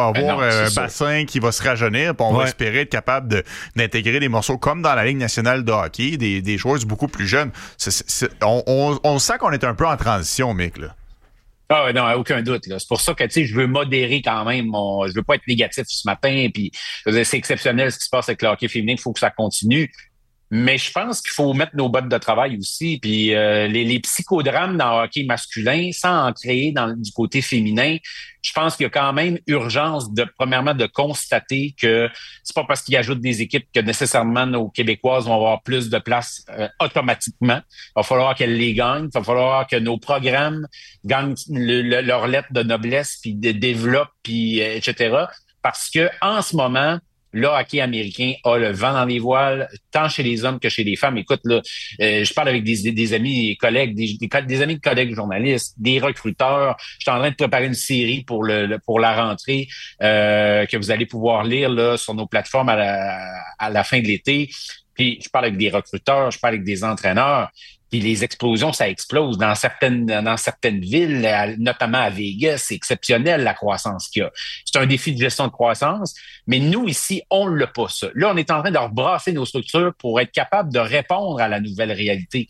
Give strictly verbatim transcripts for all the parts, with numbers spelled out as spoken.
va avoir non, un sûr. bassin qui va se rajeunir, puis on ouais. va espérer être capable de, d'intégrer des morceaux comme dans la Ligue nationale de hockey, des, des joueurs beaucoup plus jeunes. C'est, c'est, on, on, on sent qu'on est un peu en transition, Mick, là. Ah non, aucun doute. Là. C'est pour ça que tu sais, je veux modérer quand même. Mon, je veux pas être négatif ce matin. Puis c'est exceptionnel ce qui se passe avec le hockey féminin. Il faut que ça continue. Mais je pense qu'il faut mettre nos bottes de travail aussi. Puis euh, les, les psychodrames dans le hockey masculin, sans en créer dans du côté féminin, je pense qu'il y a quand même urgence de, premièrement, de constater que c'est pas parce qu'ils ajoutent des équipes que nécessairement nos Québécoises vont avoir plus de place euh, automatiquement. Il va falloir qu'elles les gagnent. Il va falloir que nos programmes gagnent le, le, leur lettre de noblesse, puis de, développent, puis euh, et cetera. Parce que en ce moment, le hockey américain a le vent dans les voiles, tant chez les hommes que chez les femmes. Écoute, là, euh, je parle avec des, des, des amis et collègues, des, des, des amis de collègues journalistes, des recruteurs. Je suis en train de préparer une série pour le, le pour la rentrée euh, que vous allez pouvoir lire là sur nos plateformes à la, à la fin de l'été. Puis je parle avec des recruteurs, je parle avec des entraîneurs. Puis les explosions, ça explose dans certaines dans certaines villes, notamment à Vegas. C'est exceptionnel la croissance qu'il y a. C'est un défi de gestion de croissance, mais nous ici, on l'a pas ça. Là, on est en train de rebrasser nos structures pour être capable de répondre à la nouvelle réalité.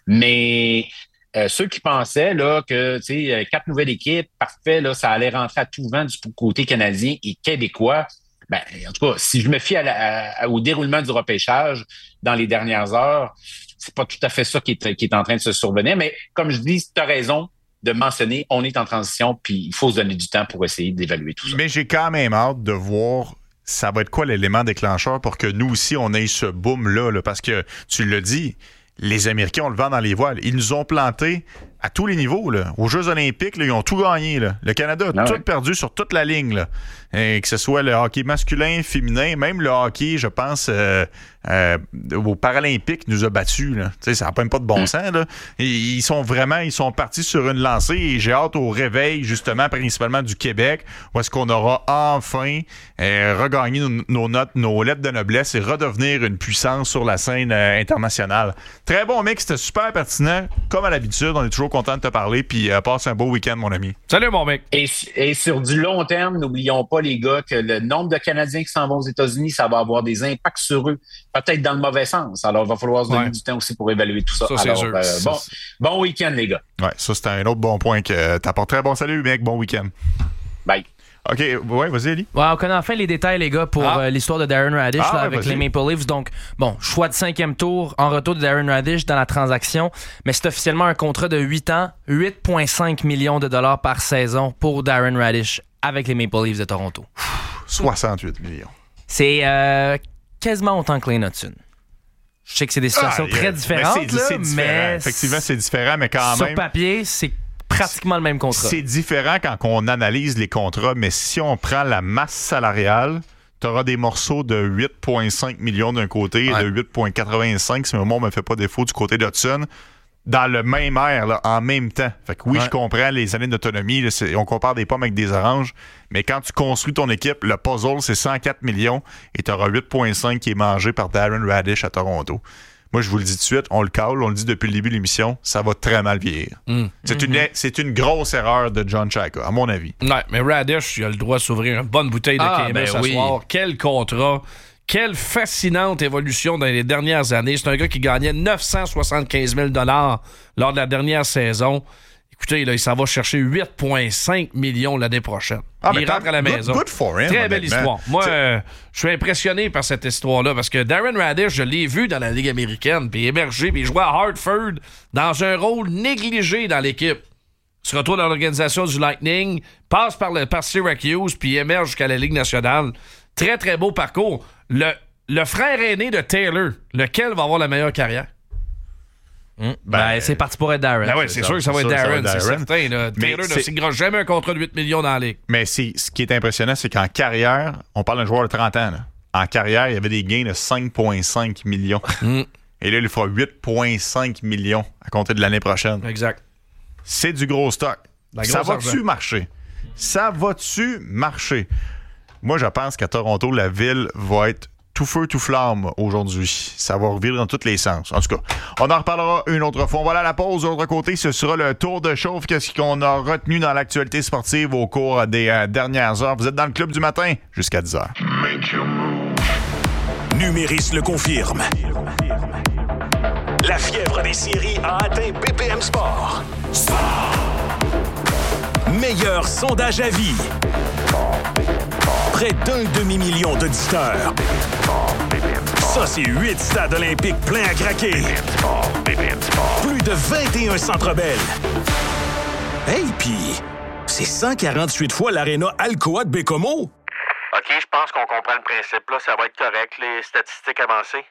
Mais euh, ceux qui pensaient là que tu sais quatre nouvelles équipes, parfait, là, ça allait rentrer à tout vent du côté canadien et québécois. Ben, en tout cas, si je me fie à la, à, au déroulement du repêchage dans les dernières heures, c'est pas tout à fait ça qui est, qui est en train de se survenir. Mais comme je dis, tu as raison de mentionner, on est en transition, puis il faut se donner du temps pour essayer d'évaluer tout ça. Mais j'ai quand même hâte de voir ça va être quoi l'élément déclencheur pour que nous aussi, on ait ce boom-là. Là, parce que, tu l'as dit, les Américains ont le vent dans les voiles. Ils nous ont plantés à tous les niveaux. Là. Aux Jeux olympiques, là, ils ont tout gagné. Là. Le Canada a ah tout ouais. perdu sur toute la ligne. Là. Et que ce soit le hockey masculin, féminin, même le hockey, je pense, euh, euh, aux Paralympiques nous a battus. Là. Ça n'a même pas de bon sens. Là. Et ils sont vraiment ils sont partis sur une lancée et j'ai hâte au réveil, justement, principalement du Québec, où est-ce qu'on aura enfin euh, regagné nos, nos notes, nos lettres de noblesse et redevenir une puissance sur la scène euh, internationale. Très bon mec, c'était super pertinent. Comme à l'habitude, on est toujours content de te parler, puis euh, passe un beau week-end, mon ami. Salut, mon mec. Et, et sur du long terme, n'oublions pas, les gars, que le nombre de Canadiens qui s'en vont aux États-Unis, ça va avoir des impacts sur eux, peut-être dans le mauvais sens. Alors, il va falloir se donner ouais. du temps aussi pour évaluer tout ça. Ça, c'est Alors, sûr. Euh, ça, bon, c'est... bon week-end, les gars. Ouais, ça, c'était un autre bon point que t'apportes. Très bon salut, mec. Bon week-end. Bye. OK, ouais, vas-y, Ali. Ouais, on connaît enfin les détails, les gars, pour ah. euh, l'histoire de Darren Raddysh ah, là, ouais, avec vas-y. les Maple Leafs. Donc, bon, choix de cinquième tour en retour de Darren Raddysh dans la transaction, mais c'est officiellement un contrat de huit ans, huit virgule cinq millions de dollars par saison pour Darren Raddysh avec les Maple Leafs de Toronto. soixante-huit millions. C'est euh, quasiment autant que Lane Hudson. Je sais que c'est des situations ah, très différentes, mais c'est, là, c'est différent. mais effectivement, c'est différent, mais quand sur même... Sur papier, c'est pratiquement le même contrat. C'est différent quand on analyse les contrats, mais si on prend la masse salariale, tu auras des morceaux de huit virgule cinq millions d'un côté ouais. et de huit virgule quatre-vingt-cinq, si mon mot ne me fait pas défaut, du côté d'Hudson, dans le même air, là, en même temps. Fait que oui, ouais. je comprends les années d'autonomie, là, c'est, on compare des pommes avec des oranges, mais quand tu construis ton équipe, le puzzle, c'est cent quatre millions et tu auras huit virgule cinq qui est mangé par Darren Raddysh à Toronto. Moi, je vous le dis tout de suite, on le cale, on le dit depuis le début de l'émission, ça va très mal vieillir. Mm. C'est, mm-hmm. une, c'est une grosse erreur de John Chayka, à mon avis. Ouais, mais Raddysh, il a le droit de s'ouvrir une bonne bouteille de ah, K M S ben ce oui. soir. Quel contrat! Quelle fascinante évolution dans les dernières années. C'est un gars qui gagnait neuf cent soixante-quinze mille dollars lors de la dernière saison. Écoutez, là, il s'en va chercher huit virgule cinq millions l'année prochaine. Ah, il rentre à la good, maison. Good for him, Très belle histoire. Moi, euh, je suis impressionné par cette histoire-là parce que Darren Raddysh, je l'ai vu dans la Ligue américaine, puis émerger, puis il jouait à Hartford dans un rôle négligé dans l'équipe. Il se retrouve dans l'organisation du Lightning, passe par, le, par Syracuse, puis émerge jusqu'à la Ligue nationale. Très, très beau parcours. Le, le frère aîné de Taylor, lequel va avoir la meilleure carrière? Mmh. Ben, ben, c'est parti pour être Darren. Ben oui, c'est, c'est sûr que ça va être Darren, c'est certain. Là. Taylor ne signera jamais un contrat de huit millions dans la Ligue. Mais c'est, ce qui est impressionnant, c'est qu'en carrière, on parle d'un joueur de trente ans. Là. En carrière, il y avait des gains de cinq virgule cinq millions. Mmh. Et là, il fera huit virgule cinq millions à compter de l'année prochaine. Exact. C'est du gros stock. Ça va-tu argent. marcher? Ça va-tu marcher? Moi, je pense qu'à Toronto, la ville va être tout feu, tout flamme aujourd'hui. Ça va revirer dans tous les sens. En tout cas, on en reparlera une autre fois. Voilà la pause. De l'autre côté, ce sera le tour de chauffe. Qu'est-ce qu'on a retenu dans l'actualité sportive au cours des euh, dernières heures. Vous êtes dans le club du matin jusqu'à dix heures. Numéris le confirme. La fièvre des séries a atteint B P M Sport. Sport. Meilleur sondage à vie. Près d'un demi-million d'auditeurs. Ça, c'est huit stades olympiques pleins à craquer. Plus de vingt et un centres belles. Hey, pis c'est cent quarante-huit fois l'aréna Alcoa de Bécomo. OK, je pense qu'on comprend le principe. Là, ça va être correct, les statistiques avancées.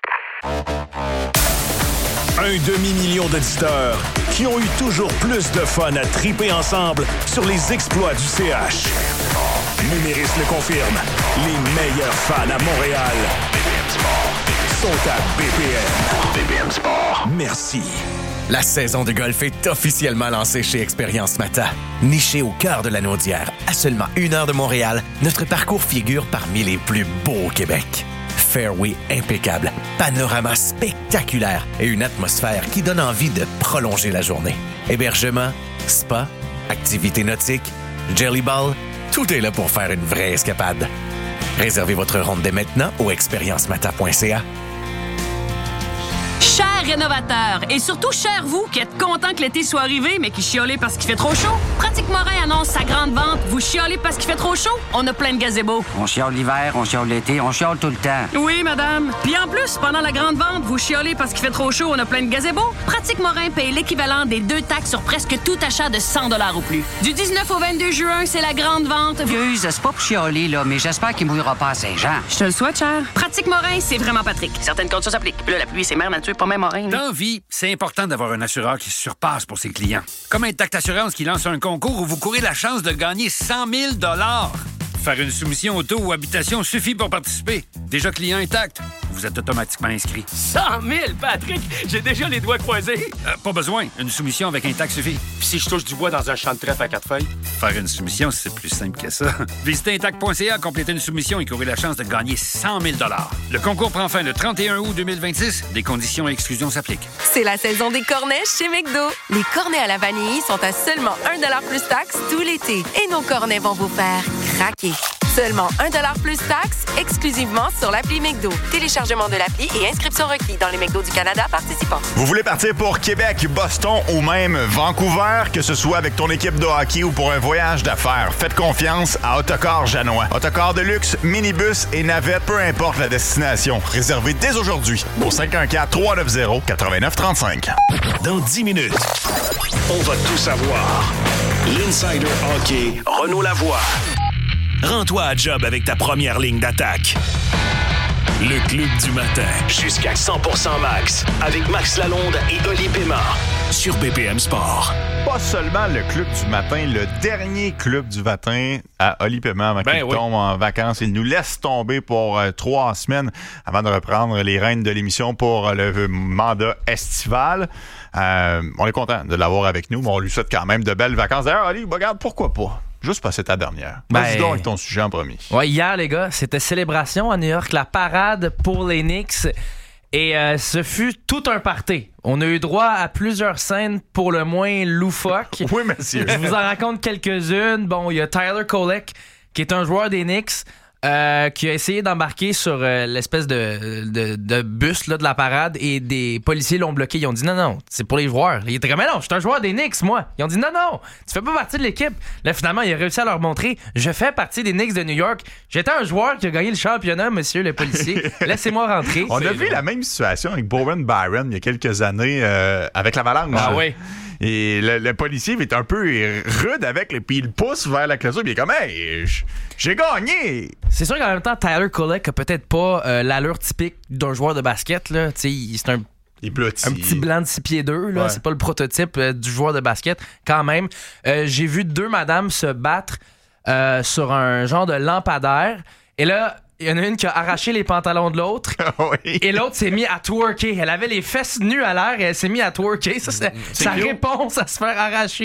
Un demi-million d'auditeurs qui ont eu toujours plus de fun à triper ensemble sur les exploits du C H. Numéris le confirme. Les meilleurs fans à Montréal sont à B P M. B P M Sport. Merci. La saison de golf est officiellement lancée chez Expérience Mata. Niché au cœur de la Naudière, à seulement une heure de Montréal, notre parcours figure parmi les plus beaux au Québec. Fairway impeccable, panorama spectaculaire et une atmosphère qui donne envie de prolonger la journée. Hébergement, spa, activités nautiques, jelly ball, tout est là pour faire une vraie escapade. Réservez votre ronde dès maintenant au expérience mata point c a. Chers rénovateurs, et surtout chers vous qui êtes contents que l'été soit arrivé, mais qui chiolez parce qu'il fait trop chaud, Pratique Morin annonce sa grande vente. Vous chiolez parce qu'il fait trop chaud? On a plein de gazebos. On chiole l'hiver, on chiole l'été, on chiole tout le temps. Oui, madame. Puis en plus, pendant la grande vente, vous chiolez parce qu'il fait trop chaud, on a plein de gazebos. Pratique Morin paye l'équivalent des deux taxes sur presque tout achat de cent dollars ou plus. Du dix-neuf au vingt-deux juin, c'est la grande vente. Excuse, c'est pas pour chioler, là, mais j'espère qu'il mouillera pas à Saint-Jean. Je te le souhaite, cher. Pratique Morin, c'est vraiment Patrick. Certaines conditions s'appliquent. Puis là, la pluie, c'est mère nature, pas même Morin. Dans vie, c'est important d'avoir un assureur qui se surpasse pour ses clients. Comme Intact Assurance qui lance un concours où vous courez la chance de gagner cent mille dollars. Faire une soumission auto ou habitation suffit pour participer. Déjà client Intact, vous êtes automatiquement inscrit. cent mille, Patrick! J'ai déjà les doigts croisés. Euh, pas besoin. Une soumission avec Intact suffit. Puis si je touche du bois dans un champ de trèfle à quatre feuilles? Faire une soumission, c'est plus simple que ça. Visitez intact point c a, complétez une soumission et courez la chance de gagner cent mille dollars. Le concours prend fin le trente et un août deux mille vingt-six. Des conditions et exclusions s'appliquent. C'est la saison des cornets chez McDo. Les cornets à la vanille sont à seulement un dollar plus taxes tout l'été. Et nos cornets vont vous faire craquer. Seulement un dollar plus taxes, exclusivement sur l'appli McDo. Téléchargement de l'appli et inscription requis dans les McDo du Canada participants. Vous voulez partir pour Québec, Boston ou même Vancouver, que ce soit avec ton équipe de hockey ou pour un voyage d'affaires, faites confiance à Autocar Janois. Autocar de luxe, minibus et navette, peu importe la destination. Réservez dès aujourd'hui au cinq un quatre, trois neuf zéro, neuf neuf trois cinq. Dans dix minutes, on va tout savoir. L'Insider Hockey, Renaud Lavoie. Rends-toi à job avec ta première ligne d'attaque. Le Club du matin, jusqu'à cent pour cent max, avec Max Lalonde et Oli Pema, sur B P M Sport. Pas seulement le Club du matin, le dernier Club du matin à Oli Pema avant ben qu'il oui. tombe en vacances. Il nous laisse tomber pour euh, trois semaines avant de reprendre les rênes de l'émission pour euh, le mandat estival. Euh, on est content de l'avoir avec nous, mais on lui souhaite quand même de belles vacances. D'ailleurs, Oli, regarde, pourquoi pas? Juste passer ta dernière. Vas-y ben, donc avec ton sujet en premier. Ouais, hier, les gars, c'était célébration à New York, la parade pour les Knicks. Et euh, ce fut tout un party. On a eu droit à plusieurs scènes pour le moins loufoques. Oui, monsieur. Je vous en raconte quelques-unes. Bon, il y a Tyler Kolek, qui est un joueur des Knicks, Euh, qui a essayé d'embarquer sur euh, l'espèce de, de, de bus là, de la parade et des policiers l'ont bloqué. Ils ont dit non, non, c'est pour les joueurs. Il était comme, mais non, je suis un joueur des Knicks, moi. Ils ont dit non, non, tu fais pas partie de l'équipe. Là, finalement, il a réussi à leur montrer, je fais partie des Knicks de New York. J'étais un joueur qui a gagné le championnat, monsieur le policier. Laissez-moi rentrer. On a vu la même situation avec Bowen Byron il y a quelques années euh, avec l'Avalanche. Ah oui. Et le, le policier est un peu rude avec, et puis il pousse vers la clôture, puis il est comme, hey, j'ai gagné! C'est sûr qu'en même temps, Tyler Kolek a peut-être pas euh, l'allure typique d'un joueur de basket, là. Tu sais, c'est un, il un petit blanc de six pieds deux, là. Ouais. C'est pas le prototype euh, du joueur de basket, quand même. Euh, j'ai vu deux madames se battre euh, sur un genre de lampadaire, et là, il y en a une qui a arraché les pantalons de l'autre. Oui. Et l'autre s'est mis à twerker. Elle avait les fesses nues à l'air et elle s'est mise à twerker. Ça, c'est sa réponse à se faire arracher.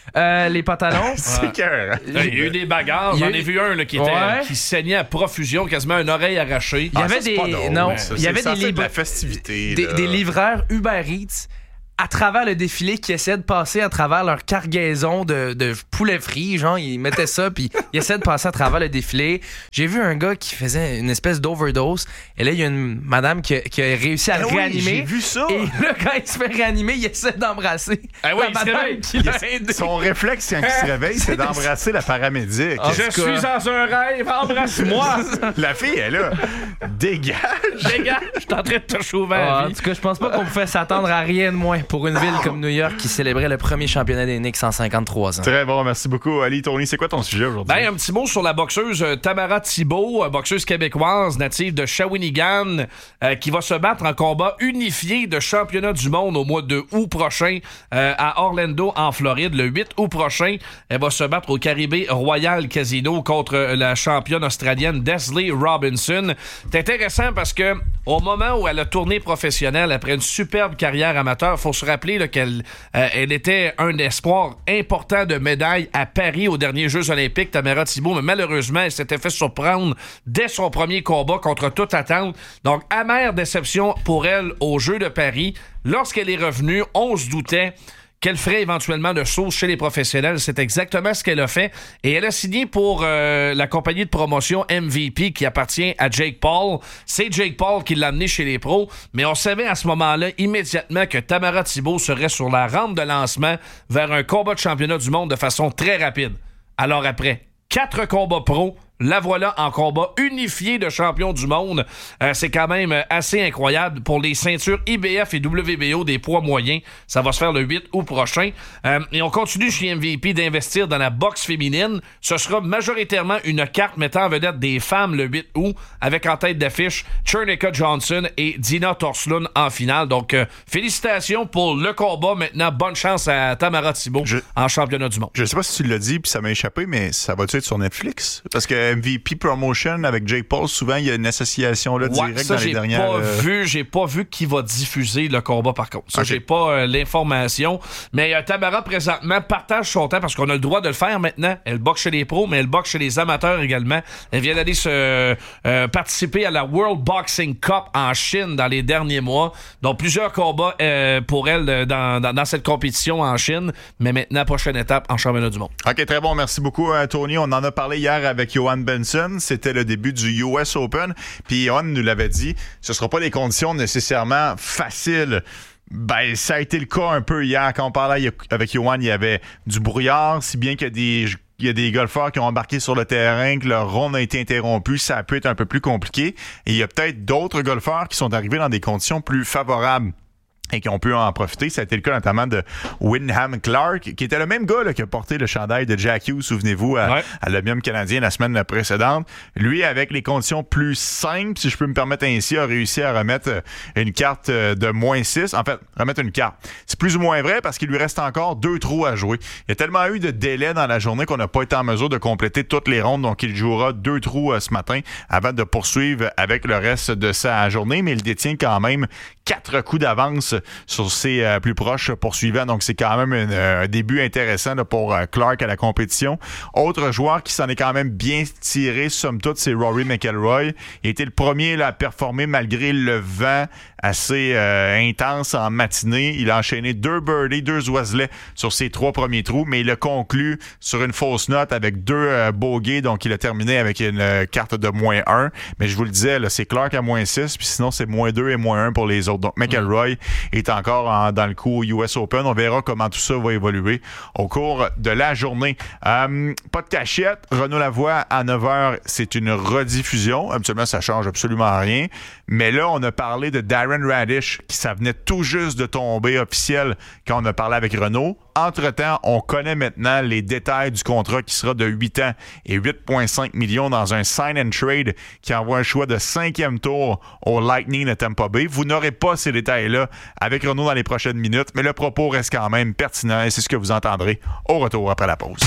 Euh, les pantalons. C'est cœur. Il y a eu des bagarres. J'en ai vu un là, qui, était, ouais. qui saignait à profusion, quasiment une oreille arrachée. Il y avait ah, des. Drôle, non, ça, il y avait des, livres, de la festivité, des, des livreurs Uber Eats à travers le défilé qui essaient de passer à travers leur cargaison de, de poulet frit, genre ils mettaient ça puis ils essaient de passer à travers le défilé. J'ai vu un gars qui faisait une espèce d'overdose et là il y a une madame qui a, qui a réussi à le ah oui, réanimer. J'ai vu ça. Et là quand il se fait réanimer, il essaie d'embrasser ah oui, la madame qui l'a aidé. Son réflexe quand il se réveille, c'est d'embrasser la paramédic. Oh, je suis dans un rêve, embrasse-moi. La fille elle est là. Dégage. Dégage. Je suis en train de te chauffer ah, à En tout cas, je pense pas qu'on pouvait s'attendre à rien de moins pour une ville comme New York qui célébrait le premier championnat des Knicks en cinquante-trois ans. Très bon, merci beaucoup. Ali, Tony, c'est quoi ton sujet aujourd'hui? Ben, un petit mot sur la boxeuse euh, Tamara Thibault, boxeuse québécoise native de Shawinigan, euh, qui va se battre en combat unifié de championnat du monde au mois de août prochain euh, à Orlando, en Floride. Le huit août prochain, elle va se battre au Caribé Royal Casino contre la championne australienne Desley Robinson. C'est intéressant parce que au moment où elle a tourné professionnelle après une superbe carrière amateur, faut se rappeler là, qu'elle euh, elle était un espoir important de médaille à Paris aux derniers Jeux olympiques, Tamara Thibault, mais malheureusement, elle s'était fait surprendre dès son premier combat contre toute attente. Donc, amère déception pour elle aux Jeux de Paris. Lorsqu'elle est revenue, on se doutait qu'elle ferait éventuellement de sauce chez les professionnels. C'est exactement ce qu'elle a fait. Et elle a signé pour euh, la compagnie de promotion M V P qui appartient à Jake Paul. C'est Jake Paul qui l'a amené chez les pros. Mais on savait à ce moment-là immédiatement que Tamara Thibault serait sur la rampe de lancement vers un combat de championnat du monde de façon très rapide. Alors après quatre combats pros, la voilà en combat unifié de champion du monde. Euh, c'est quand même assez incroyable pour les ceintures I B F et W B O des poids moyens. Ça va se faire le huit août prochain. Euh, et on continue chez M V P d'investir dans la boxe féminine. Ce sera majoritairement une carte mettant en vedette des femmes le huit août, avec en tête d'affiche Chernica Johnson et Dina Torslund en finale. Donc, euh, félicitations pour le combat. Maintenant, bonne chance à Tamara Thibault je, en championnat du monde. Je sais pas si tu l'as dit, puis ça m'a échappé, mais ça va-tu être sur Netflix? Parce que M V P Promotion avec Jake Paul, souvent il y a une association là direct ouais, ça, dans les dernières. Pas euh... vu, j'ai pas vu qui va diffuser le combat par contre. Ça, okay. J'ai pas euh, l'information. Mais euh, Tamara présentement partage son temps parce qu'on a le droit de le faire maintenant. Elle boxe chez les pros, mais elle boxe chez les amateurs également. Elle vient d'aller se euh, participer à la World Boxing Cup en Chine dans les derniers mois. Donc plusieurs combats euh, pour elle dans, dans, dans cette compétition en Chine. Mais maintenant, prochaine étape en championnat du monde. OK, très bon. Merci beaucoup, euh, Tony. On en a parlé hier avec Johan Benson. C'était le début du U S Open. Puis Johan nous l'avait dit, ce ne sera pas des conditions nécessairement faciles. Ben, ça a été le cas un peu hier. Quand on parlait avec Johan, il y avait du brouillard, si bien qu'il y a des... Il y a des golfeurs qui ont embarqué sur le terrain, que leur ronde a été interrompue, ça a pu être un peu plus compliqué. Et il y a peut-être d'autres golfeurs qui sont arrivés dans des conditions plus favorables et qui ont pu en profiter. Ça a été le cas notamment de Wyndham Clark, qui était le même gars là, qui a porté le chandail de Jack Hughes, souvenez-vous, à, ouais. à l'Omium canadien la semaine précédente. Lui, avec les conditions plus simples, si je peux me permettre ainsi, a réussi à remettre une carte de moins six. En fait, remettre une carte. C'est plus ou moins vrai parce qu'il lui reste encore deux trous à jouer. Il y a tellement eu de délais dans la journée qu'on n'a pas été en mesure de compléter toutes les rondes, donc il jouera deux trous ce matin avant de poursuivre avec le reste de sa journée, mais il détient quand même quatre coups d'avance sur ses euh, plus proches poursuivants. Donc, c'est quand même une, un début intéressant là, pour euh, Clark à la compétition. Autre joueur qui s'en est quand même bien tiré, somme toute, c'est Rory McIlroy. Il a été le premier là, à performer malgré le vent assez euh, intense en matinée. Il a enchaîné deux birdies, deux oiselets sur ses trois premiers trous, mais il a conclu sur une fausse note avec deux euh, bogeys. Donc, il a terminé avec une euh, carte de moins un. Mais je vous le disais, là, c'est Clark à moins six, puis sinon, c'est moins deux et moins un pour les autres. Donc, McIlroy mmh. est encore en, dans le coup U S Open. On verra comment tout ça va évoluer au cours de la journée. Euh, pas de cachette. Renaud Lavoie à neuf heures, c'est une rediffusion. Habituellement, ça change absolument rien. Mais là, on a parlé de Darren Radish, qui ça venait tout juste de tomber officiel quand on a parlé avec Renaud. Entre-temps, on connaît maintenant les détails du contrat qui sera de huit ans et huit virgule cinq millions dans un sign and trade qui envoie un choix de cinquième tour au Lightning de Tampa Bay. Vous n'aurez pas ces détails-là avec Renaud dans les prochaines minutes, mais le propos reste quand même pertinent et c'est ce que vous entendrez au retour après la pause.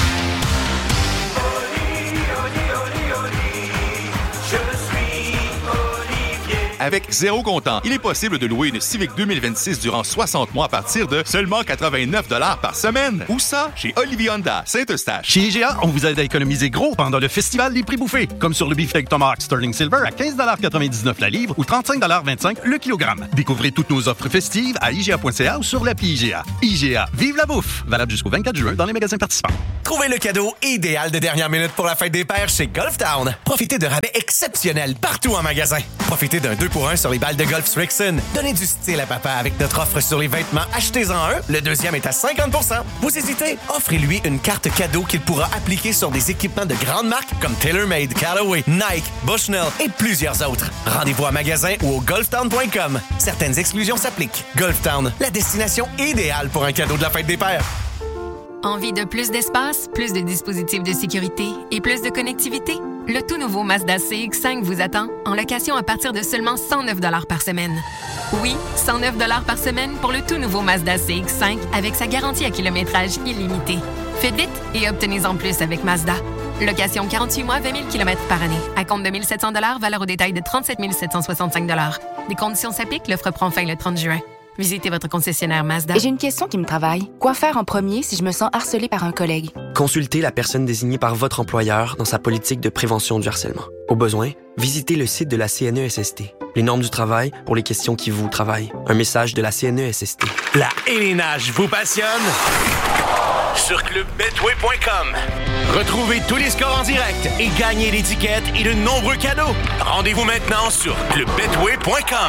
Oli, Oli, Oli, Oli, je suis Olivier. Avec zéro comptant, il est possible de louer une Civic deux mille vingt-six durant soixante mois à partir de seulement quatre-vingt-neuf dollars par semaine. Où ça? Chez Olivier Honda, Saint-Eustache. Chez I G A, on vous aide à économiser gros pendant le festival des prix bouffés, comme sur le beefsteak Tomahawk Sterling Silver à quinze quatre-vingt-dix-neuf la livre ou trente-cinq vingt-cinq le kilogramme. Découvrez toutes nos offres festives à I G A point C A ou sur l'appli I G A. I G A, vive la bouffe! Valable jusqu'au vingt-quatre juin dans les magasins participants. Trouvez le cadeau idéal de dernière minute pour la fête des pères chez Golf Town. Profitez de rabais exceptionnels partout en magasin. Profitez d'un deux pour un sur les balles de golf Strixon. Donnez du style à papa avec notre offre sur les vêtements. Achetez-en un, le deuxième est à cinquante pour cent. Vous hésitez? Offrez-lui une carte cadeau qu'il pourra appliquer sur des équipements de grandes marques comme TaylorMade, Callaway, Nike, Bushnell et plusieurs autres. Rendez-vous à magasin ou au golf town point com. Certaines exclusions s'appliquent. Golf Town, la destination idéale pour un cadeau de la fête des pères. Envie de plus d'espace, plus de dispositifs de sécurité et plus de connectivité? Le tout nouveau Mazda C X cinq vous attend en location à partir de seulement cent neuf dollars par semaine. Oui, cent neuf dollars par semaine pour le tout nouveau Mazda C X cinq avec sa garantie à kilométrage illimité. Faites vite et obtenez-en plus avec Mazda. Location quarante-huit mois, vingt mille kilomètres par année. À compte de mille sept cents dollars, valeur au détail de trente-sept mille sept cent soixante-cinq dollars. Des conditions s'appliquent, l'offre prend fin le trente juin. Visitez votre concessionnaire Mazda. J'ai une question qui me travaille. Quoi faire en premier si je me sens harcelée par un collègue? Consultez la personne désignée par votre employeur dans sa politique de prévention du harcèlement. Au besoin, visitez le site de la C N E S S T. Les normes du travail pour les questions qui vous travaillent. Un message de la C N E S S T. La hélinage vous passionne? Sur club betway point com. Retrouvez tous les scores en direct et gagnez l'étiquette et de nombreux cadeaux. Rendez-vous maintenant sur club betway point com.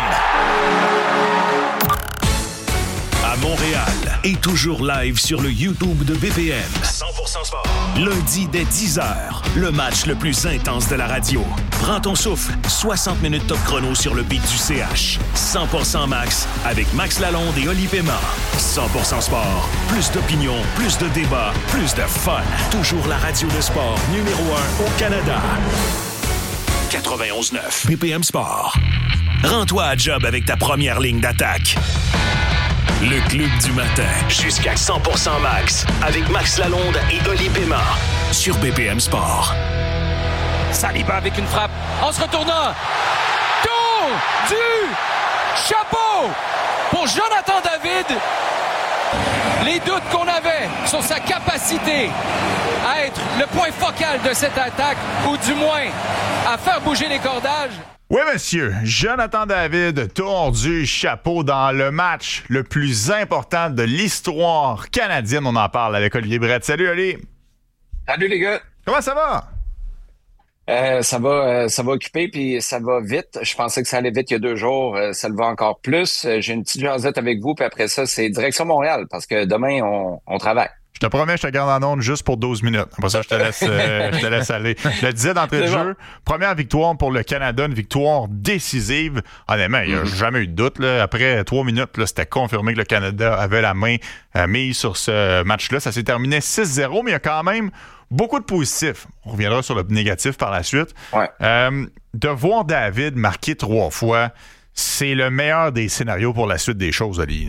À Montréal et toujours live sur le YouTube de B P M. cent pour cent sport. Lundi dès dix heures, le match le plus intense de la radio. Prends ton souffle, soixante minutes top chrono sur le beat du C H. cent pour cent Max avec Max Lalonde et Oli Paiement. cent pour cent sport. Plus d'opinion, plus de débats, plus de fun. Toujours la radio de sport numéro un au Canada. quatre-vingt-onze neuf B P M Sport. Rends-toi à job avec ta première ligne d'attaque. Le Club du matin. Jusqu'à cent pour cent Max. Avec Max Lalonde et Oli Paiement. Sur B P M Sport. Saliba avec une frappe. En se retournant. Tour du chapeau pour Jonathan David. Les doutes qu'on avait sur sa capacité à être le point focal de cette attaque, ou du moins à faire bouger les cordages. Oui, monsieur. Jonathan David, tour du chapeau dans le match le plus important de l'histoire canadienne. On en parle avec Olivier Brett. Salut, Oli. Salut, les gars. Comment ça va? Euh, ça va euh, ça va occuper, puis ça va vite. Je pensais que ça allait vite il y a deux jours. Euh, ça le va encore plus. Euh, j'ai une petite jasette avec vous, puis après ça, c'est direction Montréal, parce que demain, on, on travaille. Je te promets, je te garde en onde juste pour douze minutes. Après ça, je te laisse, euh, je te laisse aller. Je le disais d'entrée de jeu, première victoire pour le Canada, une victoire décisive. Honnêtement, il n'y a mm-hmm. jamais eu de doute. Là. Après trois minutes, là, c'était confirmé que le Canada avait la main euh, mise sur ce match-là. Ça s'est terminé six zéro, mais il y a quand même beaucoup de positifs. On reviendra sur le négatif par la suite. Ouais. Euh, de voir David marquer trois fois, c'est le meilleur des scénarios pour la suite des choses, Ali.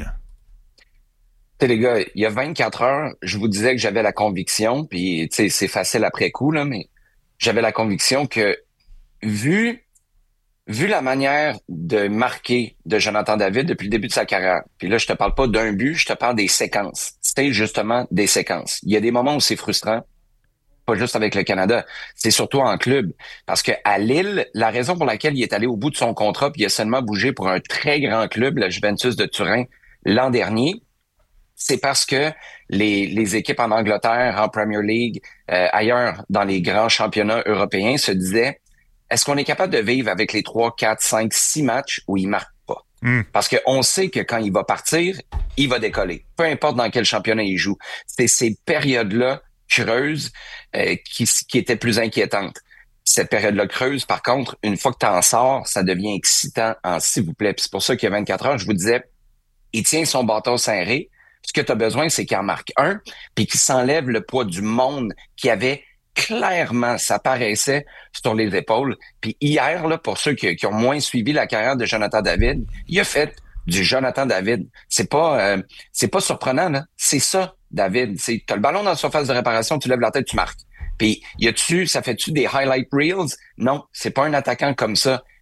Tu sais, les gars, il y a vingt-quatre heures, je vous disais que j'avais la conviction, puis tu sais, c'est facile après coup, là, mais j'avais la conviction que, vu, vu la manière de marquer de Jonathan David depuis le début de sa carrière, puis là, je te parle pas d'un but, je te parle des séquences. C'est justement des séquences. Il y a des moments où c'est frustrant, pas juste avec le Canada, c'est surtout en club. Parce que à Lille, la raison pour laquelle il est allé au bout de son contrat, puis il a seulement bougé pour un très grand club, le Juventus de Turin, l'an dernier, c'est parce que les, les équipes en Angleterre, en Premier League, euh, ailleurs dans les grands championnats européens se disaient, est-ce qu'on est capable de vivre avec les trois, quatre, cinq, six matchs où il marque pas? Mm. Parce qu'on sait que quand il va partir, il va décoller. Peu importe dans quel championnat il joue. C'est ces périodes-là creuses euh, qui, qui étaient plus inquiétantes. Cette période-là creuse, par contre, une fois que tu en sors, ça devient excitant en s'il vous plaît. Puis c'est pour ça qu'il y a vingt-quatre heures, je vous disais, il tient son bâton serré. Ce que tu as besoin, c'est qu'il en marque un, puis qu'il s'enlève le poids du monde qui avait clairement, ça paraissait sur les épaules. Puis hier, là, pour ceux qui, qui ont moins suivi la carrière de Jonathan David, il a fait du Jonathan David. C'est pas euh, c'est pas surprenant, là. C'est ça, David. C'est t'as le ballon dans la surface de réparation, tu lèves la tête, tu marques. Puis y a-tu, ça fait-tu des highlight reels? Non, c'est pas un attaquant comme ça.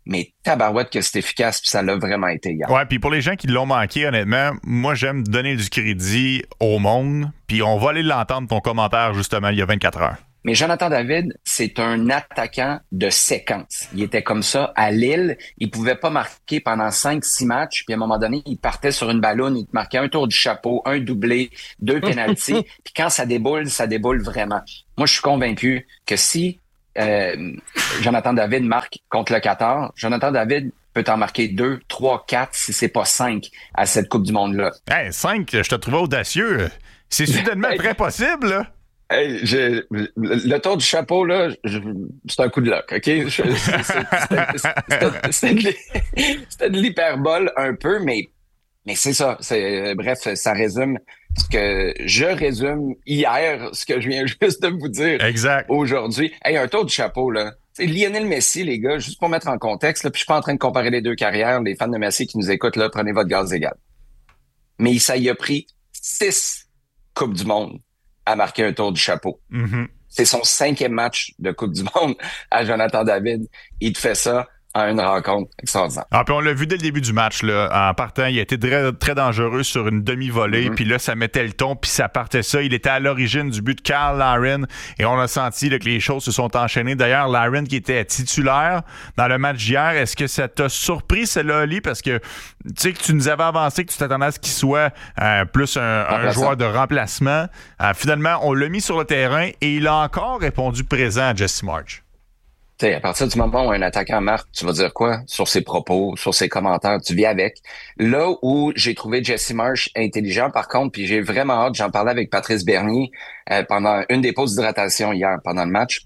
mais tabarouette que c'est efficace, puis ça l'a vraiment été hier. Ouais, puis pour les gens qui l'ont manqué, honnêtement, moi, j'aime donner du crédit au monde, puis on va aller l'entendre, ton commentaire, justement, il y a vingt-quatre heures. Mais Jonathan David, c'est un attaquant de séquence. Il était comme ça à Lille. Il pouvait pas marquer pendant cinq, six matchs. Puis à un moment donné, il partait sur une ballonne, il te marquait un tour du chapeau, un doublé, deux pénaltys. Puis quand ça déboule, ça déboule vraiment. Moi, je suis convaincu que si euh, Jonathan David marque contre le Qatar, Jonathan David peut en marquer deux, trois, quatre, si c'est pas cinq à cette Coupe du Monde-là. Hey, cinq, je te trouvais audacieux. C'est soudainement très possible, là. Hey, j'ai, le tour du chapeau, là, je, c'est un coup de luck, OK? Je, c'est, c'était, c'était, c'était, de, c'était de l'hyperbole un peu, mais, mais c'est ça. C'est, bref, ça résume ce que je résume hier, ce que je viens juste de vous dire. Exact. Aujourd'hui. Hey, un tour du chapeau, là. C'est Lionel Messi, les gars, juste pour mettre en contexte, là, puis je suis pas en train de comparer les deux carrières. Les fans de Messi qui nous écoutent, là, prenez votre gaz égal. Mais ça y a pris six Coupes du Monde à marquer un tour du chapeau. Mm-hmm. C'est son cinquième match de Coupe du Monde à Jonathan David. Il te fait ça en une rencontre extraordinaire. Ah, puis on l'a vu dès le début du match, là. En partant, il a été très, très dangereux sur une demi-volée, mm-hmm. puis là, ça mettait le ton, puis ça partait ça. Il était à l'origine du but de Cyle Larin, et on a senti là, que les choses se sont enchaînées. D'ailleurs, Larin qui était titulaire dans le match d'hier, est-ce que ça t'a surpris, celle-là, Ali? Parce que tu sais que tu nous avais avancé, que tu t'attendais à ce qu'il soit euh, plus un, un joueur de remplacement. Euh, finalement, on l'a mis sur le terrain, et il a encore répondu présent à Jesse Marsch. Tu sais, à partir du moment où un attaquant marque, tu vas dire quoi? Sur ses propos, sur ses commentaires, tu vis avec. Là où j'ai trouvé Jesse Marsch intelligent, par contre, puis j'ai vraiment hâte, j'en parlais avec Patrice Bernier euh, pendant une des pauses d'hydratation hier, pendant le match.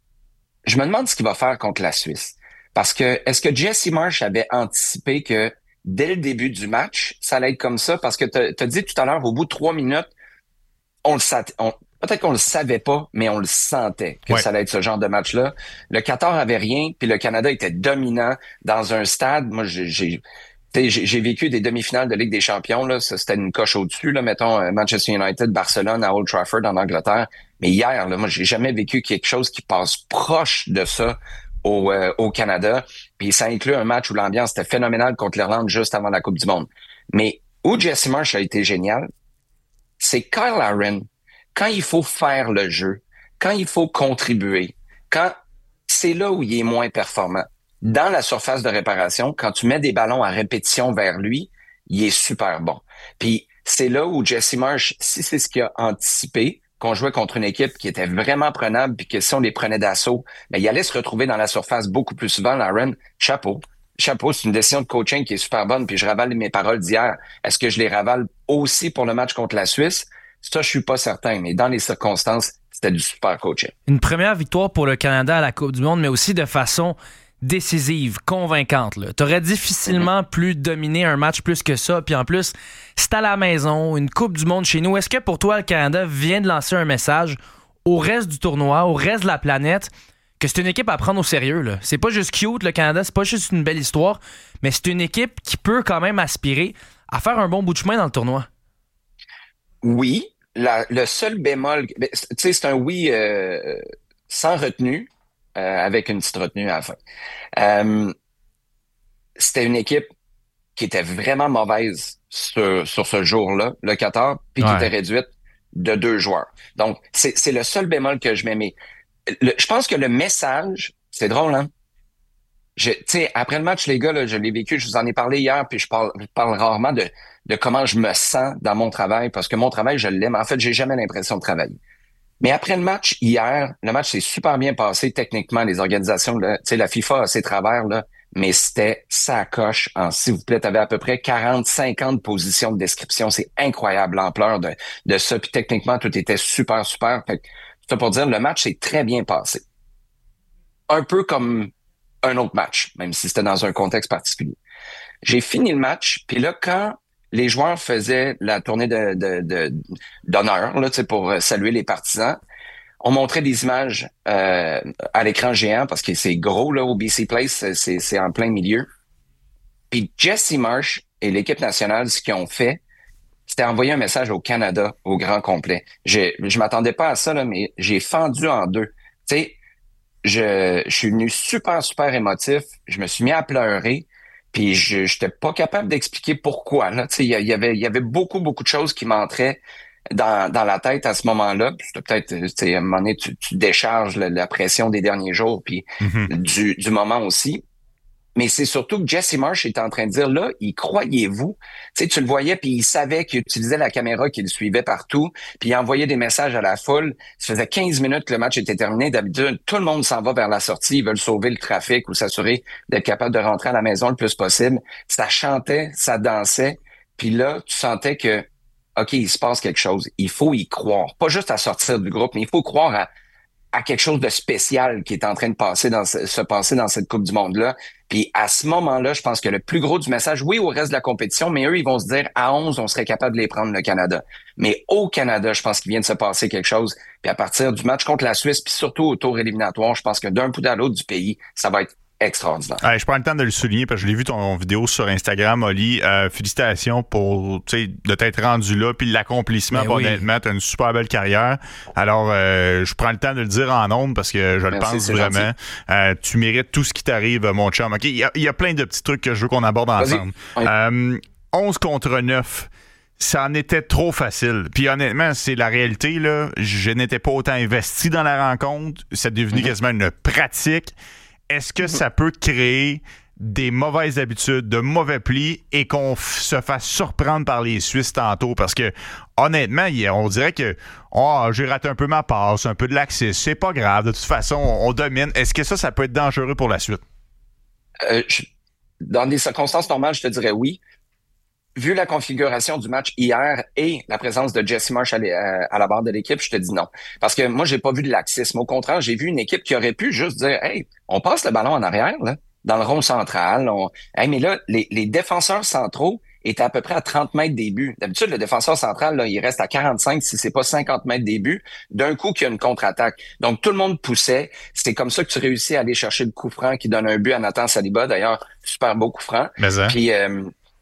Je me demande ce qu'il va faire contre la Suisse. Parce que, est-ce que Jesse Marsch avait anticipé que dès le début du match, ça allait être comme ça? Parce que tu as dit tout à l'heure, au bout de trois minutes, on le sait, on, peut-être qu'on le savait pas, mais on le sentait que ouais. ça allait être ce genre de match-là. Le Qatar avait rien, puis le Canada était dominant dans un stade. Moi, j'ai, j'ai, j'ai vécu des demi-finales de Ligue des Champions. Là, ça, c'était une coche au-dessus. Là, mettons Manchester United, Barcelone à Old Trafford en Angleterre. Mais hier, là, moi, j'ai jamais vécu quelque chose qui passe proche de ça au, euh, au Canada. Puis ça inclut un match où l'ambiance était phénoménale contre l'Irlande juste avant la Coupe du Monde. Mais où Jesse Marsch a été génial, c'est Cyle Larin. Quand il faut faire le jeu, quand il faut contribuer, quand c'est là où il est moins performant. Dans la surface de réparation, quand tu mets des ballons à répétition vers lui, il est super bon. Puis c'est là où Jesse Marsch, si c'est ce qu'il a anticipé, qu'on jouait contre une équipe qui était vraiment prenable, puis que si on les prenait d'assaut, ben, il allait se retrouver dans la surface beaucoup plus souvent. Larin, chapeau. Chapeau, c'est une décision de coaching qui est super bonne, puis je ravale mes paroles d'hier. Est-ce que je les ravale aussi pour le match contre la Suisse? Ça, je suis pas certain, mais dans les circonstances, c'était du super coaching. Une première victoire pour le Canada à la Coupe du Monde, mais aussi de façon décisive, convaincante. Tu aurais difficilement mm-hmm. plus dominé un match plus que ça. Puis en plus, c'est à la maison, une Coupe du Monde chez nous. Est-ce que pour toi, le Canada vient de lancer un message au reste du tournoi, au reste de la planète, que c'est une équipe à prendre au sérieux, là? C'est pas juste cute, le Canada, c'est pas juste une belle histoire, mais c'est une équipe qui peut quand même aspirer à faire un bon bout de chemin dans le tournoi. Oui. La, le seul bémol, tu sais, c'est un oui euh, sans retenue, euh, avec une petite retenue à la fin. Euh, c'était une équipe qui était vraiment mauvaise sur, sur ce jour-là, le Qatar, puis ouais. qui était réduite de deux joueurs. Donc, c'est, c'est le seul bémol que je mets. Mais le, je pense que le message, c'est drôle, hein? Tu sais, après le match, les gars, là, je l'ai vécu, je vous en ai parlé hier, puis je parle, je parle rarement de, de comment je me sens dans mon travail, parce que mon travail, je l'aime. En fait, j'ai jamais l'impression de travailler. Mais après le match, hier, le match s'est super bien passé techniquement. Les organisations, tu sais, la FIFA a ses travers, là, mais c'était sa coche en, s'il vous plaît, t'avais à peu près quarante, cinquante positions de description. C'est incroyable l'ampleur de, de ça. Puis techniquement, tout était super, super. Fait que, c'est pour dire, le match s'est très bien passé. Un peu comme un autre match, même si c'était dans un contexte particulier. J'ai fini le match, puis là, quand les joueurs faisaient la tournée de, de, de, d'honneur là, pour saluer les partisans, on montrait des images euh, à l'écran géant, parce que c'est gros là au B C Place, c'est, c'est en plein milieu. Puis Jesse Marsch et l'équipe nationale, ce qu'ils ont fait, c'était envoyer un message au Canada au grand complet. Je je m'attendais pas à ça, là, mais j'ai fendu en deux. Tu sais, je, je suis venu super, super émotif. Je me suis mis à pleurer. Puis je n'étais pas capable d'expliquer pourquoi. Là. Il y, y, avait, y avait beaucoup, beaucoup de choses qui m'entraient dans, dans la tête à ce moment-là. Puis c'était peut-être, à un moment donné, tu, tu décharges la, la pression des derniers jours, puis mm-hmm. du, du moment aussi. Mais c'est surtout que Jesse Marsh était en train de dire, là, y croyez-vous? Tu sais, tu le voyais, puis il savait qu'il utilisait la caméra, qu'il le suivait partout, puis il envoyait des messages à la foule. Ça faisait quinze minutes que le match était terminé. D'habitude, tout le monde s'en va vers la sortie. Ils veulent sauver le trafic ou s'assurer d'être capable de rentrer à la maison le plus possible. Ça chantait, ça dansait. Puis là, tu sentais que, OK, il se passe quelque chose. Il faut y croire. Pas juste à sortir du groupe, mais il faut croire à, à quelque chose de spécial qui est en train de passer dans, se passer dans cette Coupe du Monde-là. Puis à ce moment-là, je pense que le plus gros du message, oui, au reste de la compétition, mais eux, ils vont se dire, à onze, on serait capable de les prendre, le Canada. Mais au Canada, je pense qu'il vient de se passer quelque chose. Puis à partir du match contre la Suisse, puis surtout au tour éliminatoire, je pense que d'un bout à l'autre du pays, ça va être extraordinaire. Ouais, je prends le temps de le souligner parce que je l'ai vu ton vidéo sur Instagram, Oli. Euh, félicitations pour de t'être rendu là, puis l'accomplissement. Ben honnêtement, oui. Tu as une super belle carrière. Alors, euh, je prends le temps de le dire en ondes parce que je Merci, le pense vraiment. Euh, tu mérites tout ce qui t'arrive, mon chum. Okay? Il y a, il y a plein de petits trucs que je veux qu'on aborde ensemble. Oui. Euh, onze contre neuf. Ça en était trop facile. Puis honnêtement, c'est la réalité, là. Je n'étais pas autant investi dans la rencontre. C'est devenu mm-hmm. quasiment une pratique. Est-ce que ça peut créer des mauvaises habitudes, de mauvais plis et qu'on f- se fasse surprendre par les Suisses tantôt? Parce que, honnêtement, on dirait que oh, j'ai raté un peu ma passe, un peu de laxisme. C'est pas grave. De toute façon, on, on domine. Est-ce que ça, ça peut être dangereux pour la suite? Euh, je, dans des circonstances normales, je te dirais oui. Vu la configuration du match hier et la présence de Jesse Marsh à, à la barre de l'équipe, je te dis non. Parce que moi, j'ai pas vu de laxisme. Au contraire, j'ai vu une équipe qui aurait pu juste dire « Hey, on passe le ballon en arrière, là, dans le rond central. On... » Hey, mais là, les, les défenseurs centraux étaient à peu près à trente mètres des buts. D'habitude, le défenseur central, là, il reste à quarante-cinq, si c'est pas cinquante mètres des buts. D'un coup, qu'il y a une contre-attaque. Donc, tout le monde poussait. C'est comme ça que tu réussis à aller chercher le coup franc qui donne un but à Nathan Saliba. D'ailleurs, super beau coup franc. Mais hein? Puis... Euh,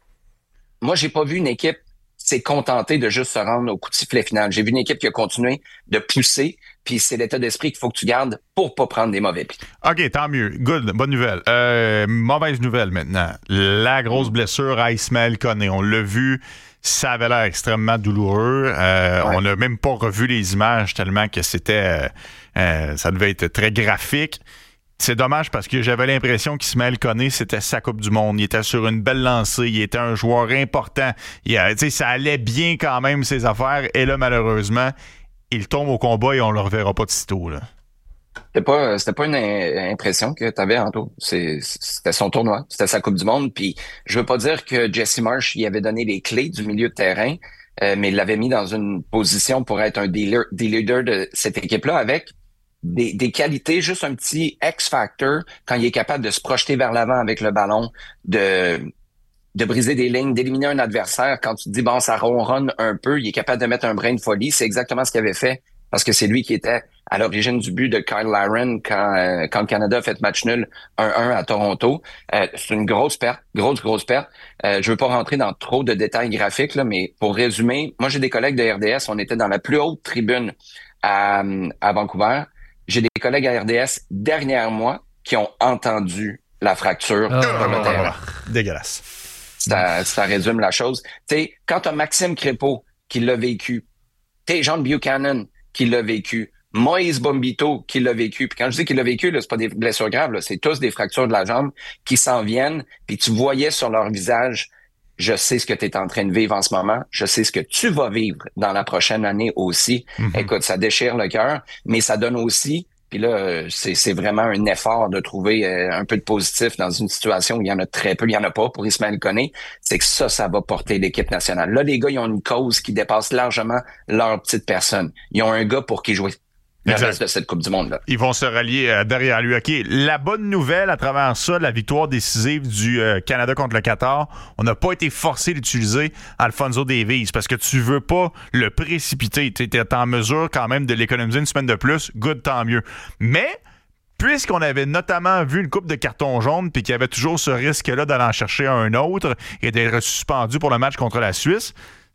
moi, j'ai pas vu une équipe s'est contentée de juste se rendre au coup de sifflet final. J'ai vu une équipe qui a continué de pousser, puis c'est l'état d'esprit qu'il faut que tu gardes pour pas prendre des mauvais plis. OK, tant mieux. Good, bonne nouvelle. Euh, mauvaise nouvelle maintenant. La grosse blessure à Ismaël Koné. On l'a vu, ça avait l'air extrêmement douloureux. Euh, ouais. On n'a même pas revu les images tellement que c'était... Euh, euh, ça devait être très graphique. C'est dommage parce que j'avais l'impression qu'Ismaël Koné, c'était sa Coupe du Monde. Il était sur une belle lancée. Il était un joueur important. Il a, ça allait bien quand même, ses affaires. Et là, malheureusement, il tombe au combat et on ne le reverra pas de sitôt. Là. C'était pas, c'était pas une impression que tu avais, Anto. C'est, c'était son tournoi. C'était sa Coupe du Monde. Puis je veux pas dire que Jesse Marsh y avait donné les clés du milieu de terrain, euh, mais il l'avait mis dans une position pour être un des leaders, des leaders de cette équipe-là avec Des, des qualités, juste un petit X-factor quand il est capable de se projeter vers l'avant avec le ballon, de de briser des lignes, d'éliminer un adversaire. Quand tu te dis, bon, ça ronronne un peu, il est capable de mettre un brin de folie. C'est exactement ce qu'il avait fait parce que c'est lui qui était à l'origine du but de Kyle Larin quand, euh, quand le Canada a fait match nul un un à Toronto. Euh, c'est une grosse perte, grosse, grosse perte. Euh, je veux pas rentrer dans trop de détails graphiques, là, mais pour résumer, moi, j'ai des collègues de R D S. On était dans la plus haute tribune à, à Vancouver. J'ai des collègues à R D S derrière moi qui ont entendu la fracture oh, sur le terrain. Dégueulasse. Ça, ça résume la chose. Tu sais, quand t'as Maxime Crépeau qui l'a vécu, t'es John Buchanan qui l'a vécu, Moïse Bombito qui l'a vécu. Puis quand je dis qu'il l'a vécu, là, c'est pas des blessures graves, là, c'est tous des fractures de la jambe qui s'en viennent. Puis tu voyais sur leur visage, je sais ce que tu es en train de vivre en ce moment. Je sais ce que tu vas vivre dans la prochaine année aussi. Mm-hmm. Écoute, ça déchire le cœur, mais ça donne aussi, puis là, c'est, c'est vraiment un effort de trouver euh, un peu de positif dans une situation où il y en a très peu, il y en a pas pour Ismaël Koné. C'est que ça, ça va porter l'équipe nationale. Là, les gars, ils ont une cause qui dépasse largement leur petite personne. Ils ont un gars pour qui jouer le exact. Reste de cette Coupe du Monde-là. Ils vont se rallier euh, derrière lui. OK. La bonne nouvelle à travers ça, la victoire décisive du euh, Canada contre le Qatar, on n'a pas été forcé d'utiliser Alphonso Davies parce que tu veux pas le précipiter. Tu es en mesure quand même de l'économiser une semaine de plus. Good, tant mieux. Mais puisqu'on avait notamment vu une coupe de carton jaune puis qu'il y avait toujours ce risque-là d'aller en chercher un autre et d'être suspendu pour le match contre la Suisse,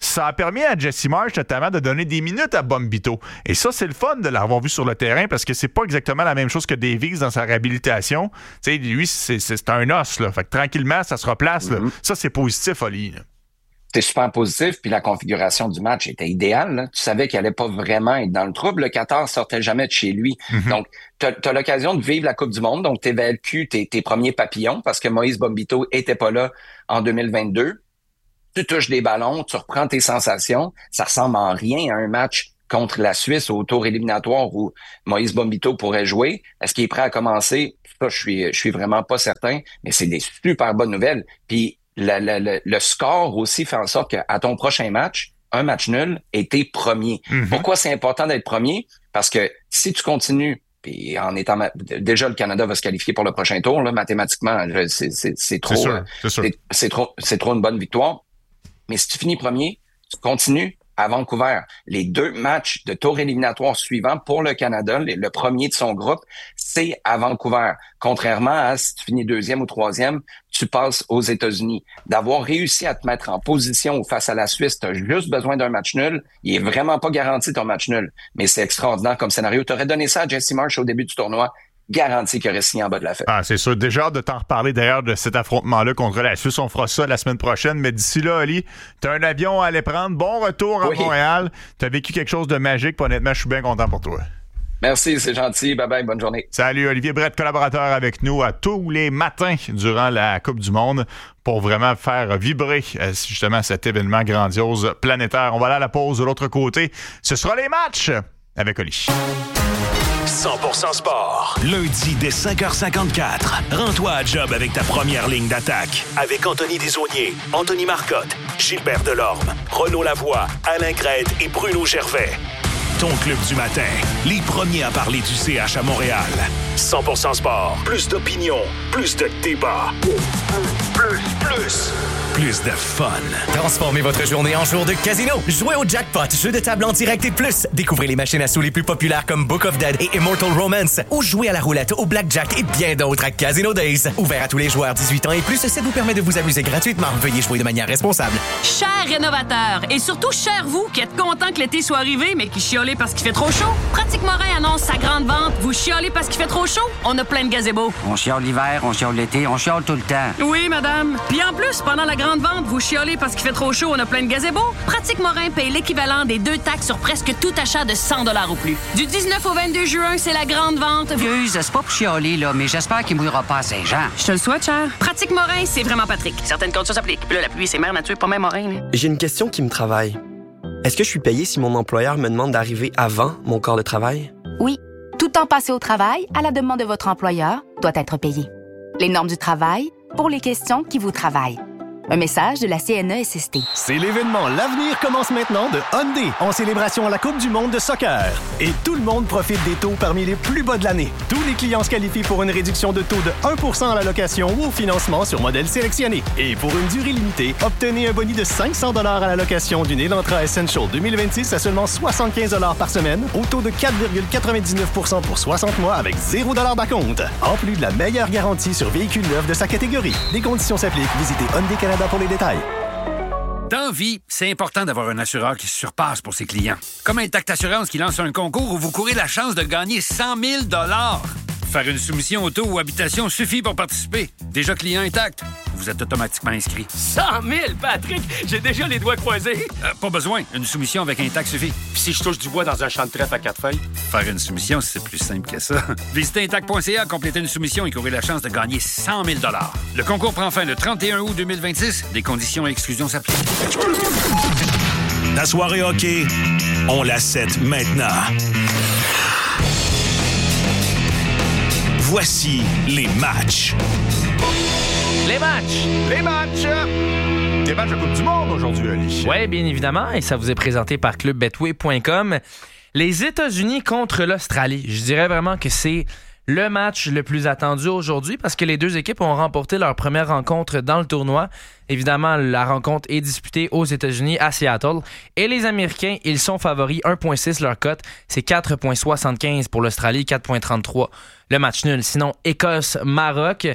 ça a permis à Jesse Marsh notamment de donner des minutes à Bombito. Et ça, c'est le fun de l'avoir vu sur le terrain parce que c'est pas exactement la même chose que Davies dans sa réhabilitation. Tu sais, lui, c'est, c'est, c'est un os, là. Fait que tranquillement, ça se replace. Mm-hmm. Là. Ça, c'est positif, Oli. Là. C'était super positif, puis la configuration du match était idéale. Là. Tu savais qu'il allait pas vraiment être dans le trouble. Le Qatar sortait jamais de chez lui. Mm-hmm. Donc, tu as l'occasion de vivre la Coupe du Monde. Donc, tu évacues tes, tes premiers papillons parce que Moïse Bombito était pas là en deux mille vingt-deux. Tu touches des ballons, tu reprends tes sensations. Ça ressemble en rien à un match contre la Suisse au tour éliminatoire où Moïse Bombito pourrait jouer. Est-ce qu'il est prêt à commencer? Ça, je suis, je suis vraiment pas certain, mais c'est des super bonnes nouvelles. Puis, La, la, la, le score aussi fait en sorte qu'à ton prochain match, un match nul, et t'es premier. Mm-hmm. Pourquoi c'est important d'être premier? Parce que si tu continues, puis en étant déjà le Canada va se qualifier pour le prochain tour, là, mathématiquement, c'est, c'est, c'est trop, c'est sûr, c'est, sûr. C'est, c'est trop, c'est trop une bonne victoire. Mais si tu finis premier, tu continues à Vancouver. Les deux matchs de tour éliminatoire suivants pour le Canada, le premier de son groupe, c'est à Vancouver. Contrairement à si tu finis deuxième ou troisième, tu passes aux États-Unis. D'avoir réussi à te mettre en position face à la Suisse, tu as juste besoin d'un match nul. Il est vraiment pas garanti ton match nul, mais c'est extraordinaire comme scénario. Tu aurais donné ça à Jesse Marsh au début du tournoi. Garanti qu'il aurait signé en bas de la fête. Ah, c'est sûr. Déjà hâte de t'en reparler d'ailleurs de cet affrontement-là contre la Suisse. On fera ça la semaine prochaine. Mais d'ici là, Oli, t'as un avion à aller prendre. Bon retour à oui. Montréal. T'as vécu quelque chose de magique. Puis honnêtement, je suis bien content pour toi. Merci, c'est gentil. Bye bye, bonne journée. Salut, Olivier Brett, collaborateur avec nous à tous les matins durant la Coupe du Monde pour vraiment faire vibrer justement cet événement grandiose planétaire. On va aller à la pause de l'autre côté. Ce sera les matchs avec Oli. cent pour cent sport. Lundi dès cinq heures cinquante-quatre. Rends-toi à job avec ta première ligne d'attaque. Avec Anthony Desaulniers, Anthony Marcotte, Gilbert Delorme, Renaud Lavoie, Alain Crête et Bruno Gervais. Ton club du matin. Les premiers à parler du C H à Montréal. cent pour cent sport. Plus d'opinion. Plus de débat. Plus, plus. Plus de fun. Transformez votre journée en jour de casino. Jouez au jackpot, jeu de table en direct et plus. Découvrez les machines à sous les plus populaires comme Book of Dead et Immortal Romance. Ou jouez à la roulette, au blackjack et bien d'autres à Casino Days. Ouvert à tous les joueurs dix-huit ans et plus, ça vous permet de vous amuser gratuitement. Veuillez jouer de manière responsable. Chers rénovateurs, et surtout chers vous qui êtes contents que l'été soit arrivé mais qui chiolez parce qu'il fait trop chaud, Pratique Morin annonce sa grande vente. Vous chiolez parce qu'il fait trop chaud? On a plein de gazebos. On chiole l'hiver, on chiole l'été, on chiole tout le temps. Oui, madame. Puis en plus, pendant la grande vente, vous chiolez parce qu'il fait trop chaud, on a plein de gazebos. Pratique Morin paye l'équivalent des deux taxes sur presque tout achat de cent dollars ou plus. Du dix-neuf au vingt-deux juin, c'est la grande vente. Excuse, c'est pas pour chialer, là, mais j'espère qu'il mouillera pas à Saint-Jean. Je te le souhaite, cher. Pratique Morin, c'est vraiment Patrick. Certaines conditions s'appliquent. Puis là, la pluie, c'est mère nature, pas même Morin. Là. J'ai une question qui me travaille. Est-ce que je suis payé si mon employeur me demande d'arriver avant mon corps de travail? Oui. Tout temps passé au travail, à la demande de votre employeur, doit être payé. Les normes du travail, pour les questions qui vous travaillent. Un message de la C N E S S T. C'est l'événement L'avenir commence maintenant de Hyundai en célébration à la Coupe du monde de soccer. Et tout le monde profite des taux parmi les plus bas de l'année. Tous les clients se qualifient pour une réduction de taux de un pour cent à la location ou au financement sur modèle sélectionné. Et pour une durée limitée, obtenez un boni de cinq cents dollars à la location d'une Elantra Essential deux mille vingt-six à seulement soixante-quinze dollars par semaine, au taux de quatre virgule quatre-vingt-dix-neuf pour cent pour soixante mois avec zéro dollar d'acompte. En plus de la meilleure garantie sur véhicules neufs de sa catégorie. Des conditions s'appliquent. Visitez Hyundai Canada pour les détails. Dans vie, c'est important d'avoir un assureur qui se surpasse pour ses clients. Comme Intact Assurance qui lance un concours où vous courez la chance de gagner cent mille dollars. Faire une soumission auto ou habitation suffit pour participer. Déjà client Intact, vous êtes automatiquement inscrit. cent mille, Patrick! J'ai déjà les doigts croisés. Euh, pas besoin. Une soumission avec Intact suffit. Puis si je touche du bois dans un champ de trèfle à quatre feuilles? Faire une soumission, c'est plus simple que ça. Visitez intact point c a, complétez une soumission et courez la chance de gagner cent mille dollars. Le concours prend fin le trente et un août deux mille vingt-six. Des conditions et exclusions s'appliquent. Ta soirée hockey, on la set maintenant. Voici les matchs. Les matchs! Les matchs! Des matchs de Coupe du monde aujourd'hui, Ali. Oui, bien évidemment, et ça vous est présenté par club betway point com. Les États-Unis contre l'Australie. Je dirais vraiment que c'est le match le plus attendu aujourd'hui parce que les deux équipes ont remporté leur première rencontre dans le tournoi. Évidemment, la rencontre est disputée aux États-Unis, à Seattle. Et les Américains, ils sont favoris. un virgule six leur cote. C'est quatre virgule soixante-quinze pour l'Australie, quatre virgule trente-trois le match nul. Sinon, Écosse-Maroc.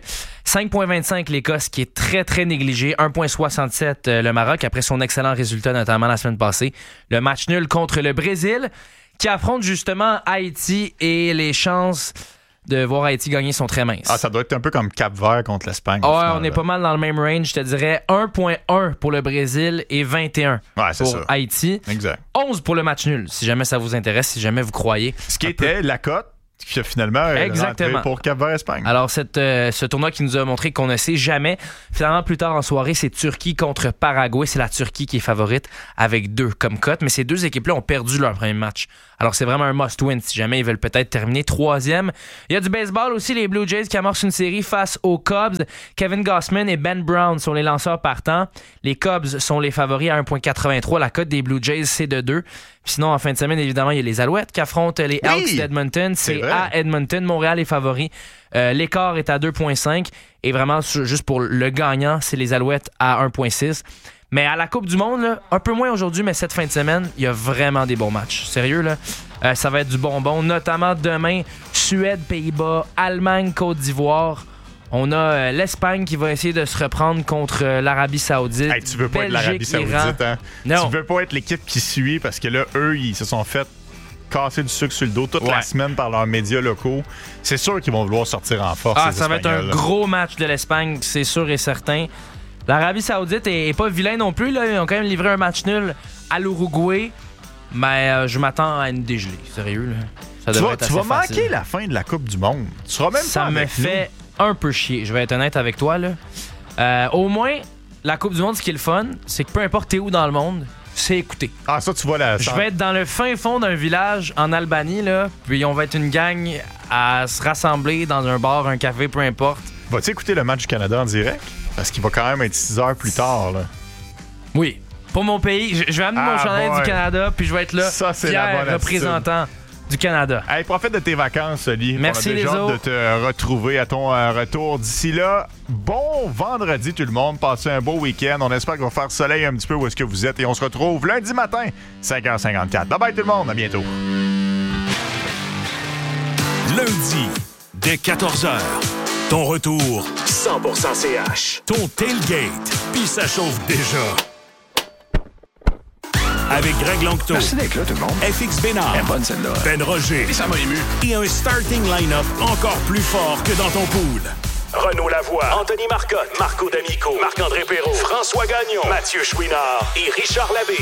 cinq virgule vingt-cinq l'Écosse, qui est très, très négligé. un virgule soixante-sept le Maroc, après son excellent résultat, notamment la semaine passée. Le match nul contre le Brésil, qui affronte justement Haïti, et les chances de voir Haïti gagner sont très minces. Ah, ça doit être un peu comme Cap-Vert contre l'Espagne. Ouais, final, on est là. Pas mal dans le même range. Je te dirais un virgule un pour le Brésil et vingt et un ouais, c'est pour ça. Haïti. Exact. onze pour le match nul, si jamais ça vous intéresse, si jamais vous croyez. Ce qui était peu... la cote qui a finalement Exactement. pour Cap-Vert-Espagne. Alors, cette, euh, ce tournoi qui nous a montré qu'on ne sait jamais. Finalement, plus tard en soirée, c'est Turquie contre Paraguay. C'est la Turquie qui est favorite avec deux comme cote. Mais ces deux équipes-là ont perdu leur premier match. Alors, c'est vraiment un must-win si jamais ils veulent peut-être terminer troisième. Il y a du baseball aussi. Les Blue Jays qui amorcent une série face aux Cubs. Kevin Gausman et Ben Brown sont les lanceurs partants. Les Cubs sont les favoris à un virgule quatre-vingt-trois. La cote des Blue Jays, c'est de deux. Puis sinon, en fin de semaine, évidemment, il y a les Alouettes qui affrontent les Elks oui, d'Edmonton. C'est, c'est à Edmonton. Montréal est favori. Euh, l'écart est à deux virgule cinq. Et vraiment, juste pour le gagnant, c'est les Alouettes à un virgule six. Mais à la Coupe du Monde, là, un peu moins aujourd'hui, mais cette fin de semaine, il y a vraiment des bons matchs. Sérieux, là, euh, ça va être du bonbon. Notamment demain, Suède, Pays-Bas, Allemagne, Côte d'Ivoire. On a euh, l'Espagne qui va essayer de se reprendre contre euh, l'Arabie Saoudite. Hey, tu veux pas Belgique, être l'Arabie Saoudite, hein? Non. Tu veux pas être l'équipe qui suit parce que là, eux, ils se sont fait casser du sucre sur le dos toute ouais. la semaine par leurs médias locaux. C'est sûr qu'ils vont vouloir sortir en force. Ah, ça va être un gros match de l'Espagne, c'est sûr et certain. L'Arabie Saoudite est, est pas vilain non plus. Là. Ils ont quand même livré un match nul à l'Uruguay. Mais euh, je m'attends à une dégelée. Sérieux, là. Ça tu devrait vas, être tu vas facile. manquer la fin de la Coupe du Monde. Tu seras même ça pas me avec fait nous. un peu chier. Je vais être honnête avec toi. Là. Euh, au moins, la Coupe du Monde, ce qui est le fun, c'est que peu importe t'es où dans le monde, c'est écouter. Ah, ça, tu vois la. Je vais être dans le fin fond d'un village en Albanie, là, puis on va être une gang à se rassembler dans un bar, un café, peu importe. Vas-tu écouter le match du Canada en direct? Parce qu'il va quand même être six heures plus tard, là. Oui. Pour mon pays, je, je vais amener ah, mon chandail du Canada, puis je vais être là, ça, c'est fier la bonne représentant attitude. Du Canada. Hey, profite de tes vacances, Oli. Merci, on a déjà les hâte autres. de te retrouver à ton euh, retour. D'ici là, bon vendredi, tout le monde. Passez un beau week-end. On espère qu'il va faire soleil un petit peu où est-ce que vous êtes. Et on se retrouve lundi matin, cinq heures cinquante-quatre. Bye bye, tout le monde. À bientôt. Lundi, dès quatorze heures. Ton retour, cent pour cent C H. Ton tailgate, puis ça chauffe déjà. Avec Greg Longto. Merci d'être là, tout le monde. F X Bénard. Elle est bonne, celle-là. Ben Roger. Et ça m'a ému. Et un starting line-up encore plus fort que dans ton pool. Renaud Lavoie, Anthony Marcotte, Marco D'Amico, Marc-André Perrault, François Gagnon, Mathieu Chouinard et Richard Labbé.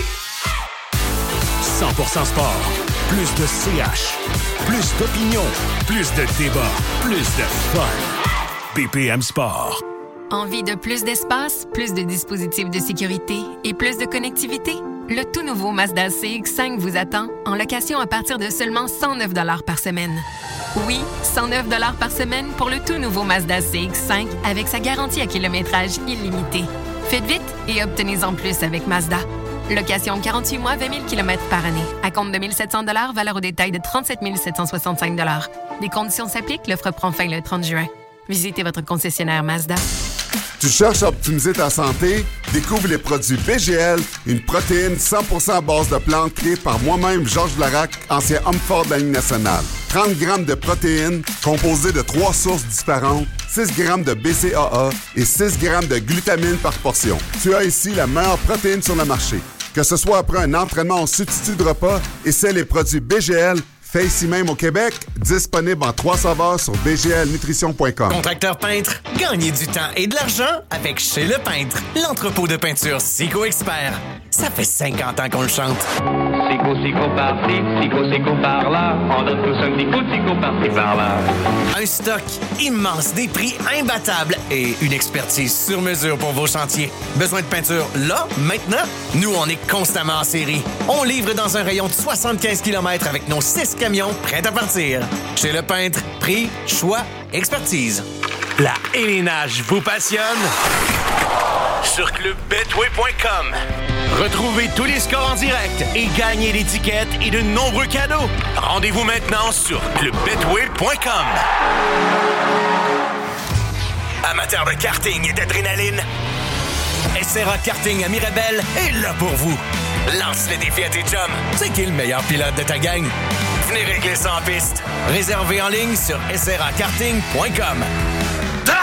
cent pour cent sport. Plus de C H. Plus d'opinion. Plus de débat. Plus de fun. B P M Sport. Envie de plus d'espace, plus de dispositifs de sécurité et plus de connectivité? Le tout nouveau Mazda C X cinq vous attend en location à partir de seulement cent neuf dollars par semaine. Oui, cent neuf dollars par semaine pour le tout nouveau Mazda C X cinq avec sa garantie à kilométrage illimité. Faites vite et obtenez-en plus avec Mazda. Location quarante-huit mois, vingt mille kilomètres par année. À compte de mille sept cents dollars, valeur au détail de trente-sept mille sept cent soixante-cinq dollars. Les conditions s'appliquent, l'offre prend fin le trente juin. Visitez votre concessionnaire Mazda. Tu cherches à optimiser ta santé? Découvre les produits B G L, une protéine cent pour cent à base de plantes créée par moi-même, Georges Blarac, ancien homme fort de la Ligue nationale. trente grammes de protéines composées de trois sources différentes, six grammes de B C A A et six grammes de glutamine par portion. Tu as ici la meilleure protéine sur le marché. Que ce soit après un entraînement en substitut de repas, essaie les produits B G L, fait ici même au Québec, disponible en trois saveurs sur b g l nutrition point com. Contracteur peintre, gagnez du temps et de l'argent avec Chez Le Peintre, l'entrepôt de peinture Sico Expert. Ça fait cinquante ans qu'on le chante. Sico, Sico par-ci, Sico, Sico par-là. On donne tous un petit coup de Sico par-ci, par-là. Un stock immense, des prix imbattables et une expertise sur mesure pour vos chantiers. Besoin de peinture là, maintenant? Nous, on est constamment en série. On livre dans un rayon de soixante-quinze kilomètres avec nos six camions prêts à partir. Chez Le Peintre, prix, choix, expertise. La élénage vous passionne? Sur club betway point com. Retrouvez tous les scores en direct et gagnez l'étiquette et de nombreux cadeaux. Rendez-vous maintenant sur club betway point com. Amateurs de karting et d'adrénaline, S R A Karting à Mirabel est là pour vous. Lance le défi à tes chums. C'est qui le meilleur pilote de ta gang? Venez régler ça en piste. Réservé en ligne sur s r a karting point com.